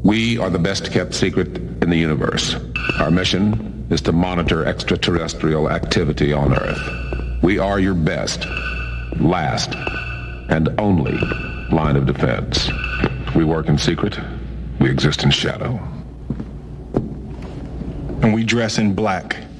We are the best kept secret in the universe. Our mission is to monitor extraterrestrial activity on Earth. We are your best, last, and only line of defense. We work in secret. We exist in shadow. And we dress in black.